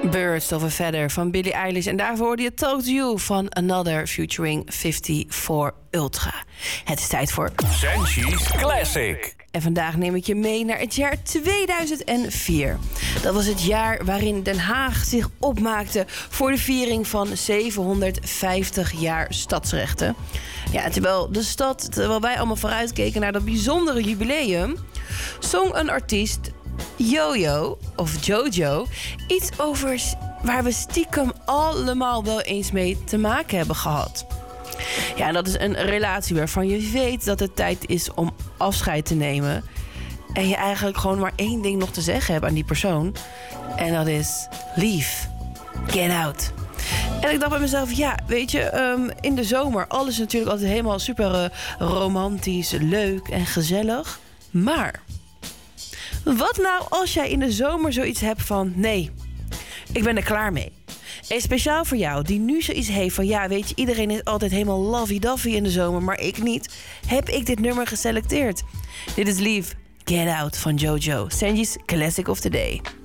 Birds of a Feather van Billie Eilish. En daarvoor hoorde je Talk to You van Another featuring 54 Ultra. Het is tijd voor Senchi's Classic. En vandaag neem ik je mee naar het jaar 2004. Dat was het jaar waarin Den Haag zich opmaakte voor de viering van 750 jaar stadsrechten. Ja, terwijl wij allemaal vooruitkeken naar dat bijzondere jubileum, zong een artiest, Jojo of Jojo, iets over waar we stiekem allemaal wel eens mee te maken hebben gehad. Ja, dat is een relatie waarvan je weet dat het tijd is om afscheid te nemen. En je eigenlijk gewoon maar één ding nog te zeggen hebt aan die persoon. En dat is leave. Get out. En ik dacht bij mezelf, ja, weet je, in de zomer, alles is natuurlijk altijd helemaal super romantisch, leuk en gezellig. Maar wat nou als jij in de zomer zoiets hebt van, nee, ik ben er klaar mee. En speciaal voor jou, die nu zoiets heeft van, ja, weet je, iedereen is altijd helemaal lovey-dovey in de zomer, maar ik niet, heb ik dit nummer geselecteerd. Dit is Leave, Get Out van Jojo, Senji's Classic of the Day.